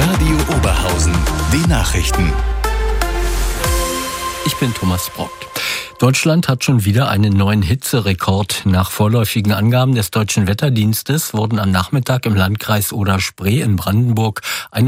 Radio Oberhausen, die Nachrichten. Ich bin Thomas Brock. Deutschland hat schon wieder einen neuen Hitzerekord. Nach vorläufigen Angaben des Deutschen Wetterdienstes wurden am Nachmittag im Landkreis Oder-Spree in Brandenburg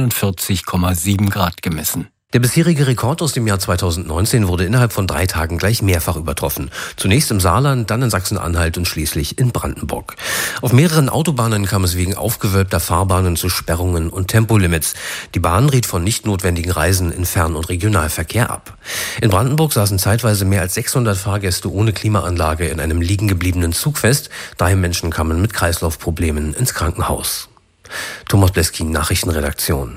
41,7 Grad gemessen. Der bisherige Rekord aus dem Jahr 2019 wurde innerhalb von 3 Tagen gleich mehrfach übertroffen. Zunächst im Saarland, dann in Sachsen-Anhalt und schließlich in Brandenburg. Auf mehreren Autobahnen kam es wegen aufgewölbter Fahrbahnen zu Sperrungen und Tempolimits. Die Bahn riet von nicht notwendigen Reisen in Fern- und Regionalverkehr ab. In Brandenburg saßen zeitweise mehr als 600 Fahrgäste ohne Klimaanlage in einem liegen gebliebenen Zug fest. 3 Menschen kamen mit Kreislaufproblemen ins Krankenhaus. Thomas Bleskin, Nachrichtenredaktion.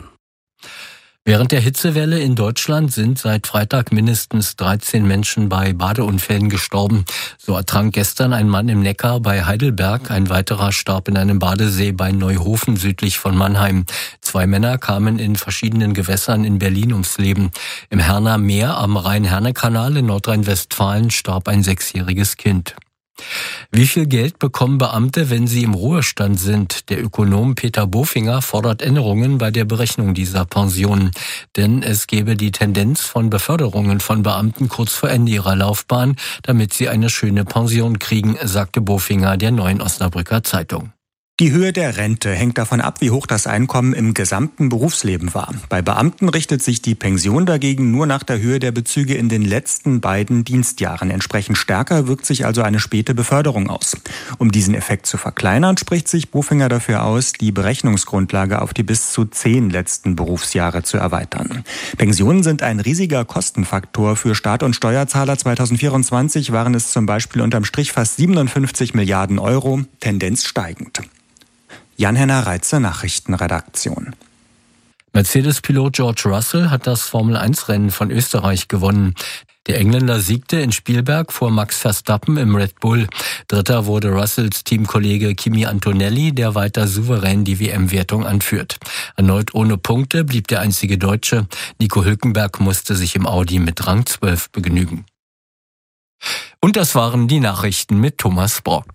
Während der Hitzewelle in Deutschland sind seit Freitag mindestens 13 Menschen bei Badeunfällen gestorben. So ertrank gestern ein Mann im Neckar bei Heidelberg, ein weiterer starb in einem Badesee bei Neuhofen südlich von Mannheim. 2 Männer kamen in verschiedenen Gewässern in Berlin ums Leben. Im Herner Meer am Rhein-Herne-Kanal in Nordrhein-Westfalen starb ein 6-jähriges Kind. Wie viel Geld bekommen Beamte, wenn sie im Ruhestand sind? Der Ökonom Peter Bofinger fordert Änderungen bei der Berechnung dieser Pensionen. Denn es gebe die Tendenz von Beförderungen von Beamten kurz vor Ende ihrer Laufbahn, damit sie eine schöne Pension kriegen, sagte Bofinger der Neuen Osnabrücker Zeitung. Die Höhe der Rente hängt davon ab, wie hoch das Einkommen im gesamten Berufsleben war. Bei Beamten richtet sich die Pension dagegen nur nach der Höhe der Bezüge in den letzten beiden Dienstjahren. Entsprechend stärker wirkt sich also eine späte Beförderung aus. Um diesen Effekt zu verkleinern, spricht sich Bofinger dafür aus, die Berechnungsgrundlage auf die bis zu 10 letzten Berufsjahre zu erweitern. Pensionen sind ein riesiger Kostenfaktor für Staat und Steuerzahler. 2024 waren es zum Beispiel unterm Strich fast 57 Milliarden Euro, Tendenz steigend. Jan-Henner Reitze, Nachrichtenredaktion. Mercedes-Pilot George Russell hat das Formel-1-Rennen von Österreich gewonnen. Der Engländer siegte in Spielberg vor Max Verstappen im Red Bull. Dritter wurde Russells Teamkollege Kimi Antonelli, der weiter souverän die WM-Wertung anführt. Erneut ohne Punkte blieb der einzige Deutsche. Nico Hülkenberg musste sich im Audi mit Rang 12 begnügen. Und das waren die Nachrichten mit Thomas Brock.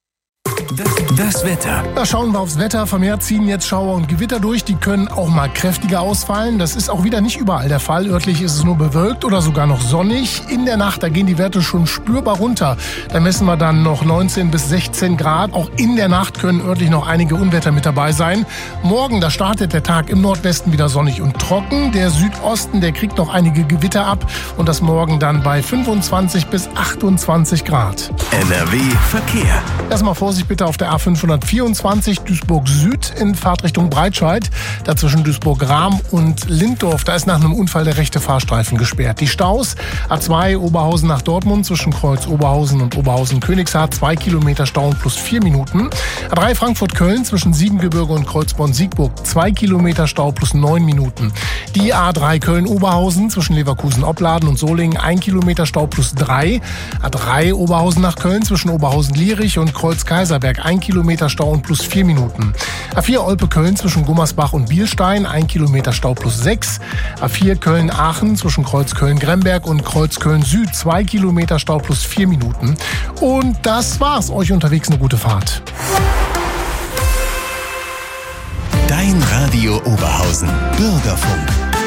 Das Wetter. Da schauen wir aufs Wetter. Vermehrt ziehen jetzt Schauer und Gewitter durch. Die können auch mal kräftiger ausfallen. Das ist auch wieder nicht überall der Fall. Örtlich ist es nur bewölkt oder sogar noch sonnig. In der Nacht, da gehen die Werte schon spürbar runter. Da messen wir dann noch 19 bis 16 Grad. Auch in der Nacht können örtlich noch einige Unwetter mit dabei sein. Morgen, da startet der Tag im Nordwesten wieder sonnig und trocken. Der Südosten, der kriegt noch einige Gewitter ab. Und das morgen dann bei 25 bis 28 Grad. NRW Verkehr. Erstmal Vorsicht bitte auf der A524 Duisburg Süd in Fahrtrichtung Breitscheid. Dazwischen Duisburg-Rahm und Linddorf. Da ist nach einem Unfall der rechte Fahrstreifen gesperrt. Die Staus A2 Oberhausen nach Dortmund zwischen Kreuz Oberhausen und Oberhausen-Königshardt 2 Kilometer Stau und plus 4 Minuten. A3 Frankfurt-Köln zwischen Siebengebirge und Kreuzborn-Siegburg 2 Kilometer Stau plus 9 Minuten. Die A3 Köln-Oberhausen zwischen Leverkusen-Opladen und Solingen 1 Kilometer Stau plus 3. A3 Oberhausen nach Köln zwischen Oberhausen-Lierich und Kreuz-Kaiserberg 1 Kilometer Stau und plus 4 Minuten. A4 Olpe-Köln zwischen Gummersbach und Bielstein 1 Kilometer Stau plus 6. A4 Köln-Aachen zwischen Kreuz Köln-Gremberg und Kreuz Köln-Süd 2 Kilometer Stau plus 4 Minuten. Und das war's. Euch unterwegs eine gute Fahrt. Dein Radio Oberhausen. Bürgerfunk.